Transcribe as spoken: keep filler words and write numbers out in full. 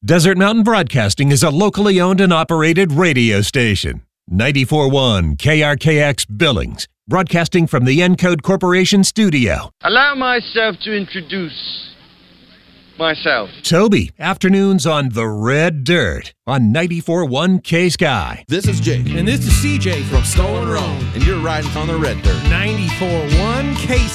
Desert Mountain Broadcasting is a locally owned and operated radio station. ninety-four point one K R K X Billings, broadcasting from the Encode Corporation studio. Allow myself to introduce myself. Toby, afternoons on The Red Dirt on ninety-four point one K Sky. This is Jake. And this is C J from Stolen Road. And you're riding on the Red Dirt. ninety-four point one K